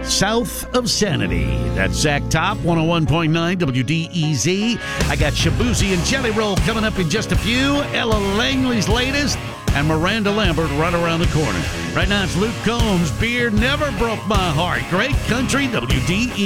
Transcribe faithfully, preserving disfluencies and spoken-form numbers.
south of Sanity. That's Zach Top, one oh one point nine W D E Z. I got Shabuzi and Jelly Roll coming up in just a few. Ella Langley's latest. And Miranda Lambert right around the corner. Right now it's Luke Combs. Beer never broke my heart. Great country, W D E Z.